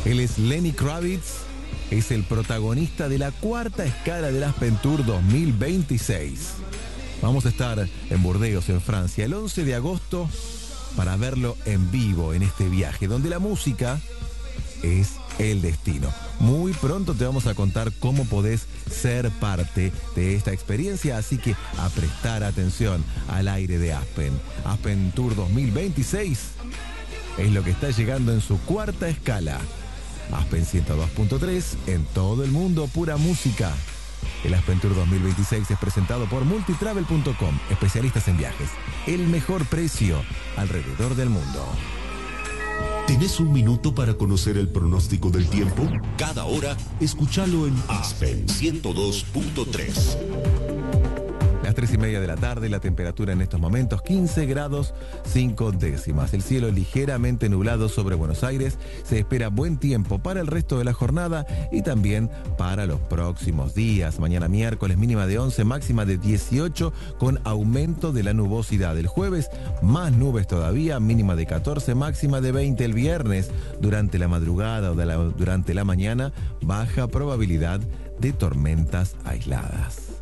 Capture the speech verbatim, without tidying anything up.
Él es Lenny Kravitz, es el protagonista de la cuarta escala del Aspen Tour dos mil veintiséis. Vamos a estar en Burdeos, en Francia, el once de agosto para verlo en vivo en este viaje, donde la música es el destino. Muy pronto te vamos a contar cómo podés ser parte de esta experiencia, así que a prestar atención al aire de Aspen. Aspen Tour dos mil veintiséis es lo que está llegando en su cuarta escala. Aspen ciento dos punto tres, en todo el mundo, pura música. El Aspen Tour dos mil veintiséis es presentado por multitravel punto com, especialistas en viajes. El mejor precio alrededor del mundo. ¿Tenés un minuto para conocer el pronóstico del tiempo? Cada hora, escúchalo en Aspen ciento dos punto tres. Las tres y media de la tarde, la temperatura en estos momentos quince grados cinco décimas. El cielo ligeramente nublado sobre Buenos Aires. Se espera buen tiempo para el resto de la jornada y también para los próximos días. Mañana miércoles mínima de once, máxima de dieciocho con aumento de la nubosidad. El jueves más nubes todavía, mínima de catorce, máxima de veinte. El viernes durante la madrugada o de la, durante la mañana baja probabilidad de tormentas aisladas.